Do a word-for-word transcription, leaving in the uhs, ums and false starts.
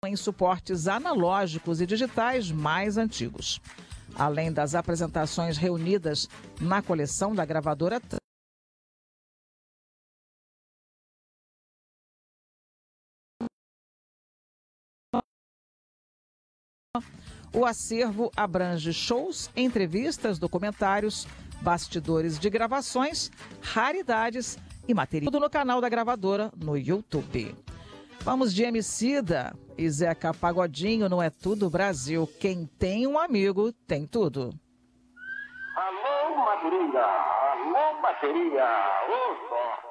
em suportes analógicos e digitais mais antigos. Além das apresentações reunidas na coleção da gravadora, o acervo abrange shows, entrevistas, documentários, bastidores de gravações, raridades e material. Tudo no canal da gravadora no YouTube. Vamos de Emicida e Zeca Pagodinho, não é tudo Brasil. Quem tem um amigo tem tudo. Alô, Maduringa, alô, bateria, ô só.